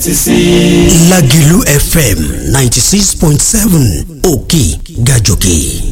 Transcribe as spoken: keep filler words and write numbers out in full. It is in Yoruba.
Lágìlú F M ninety six point seven òkè gàjòkè.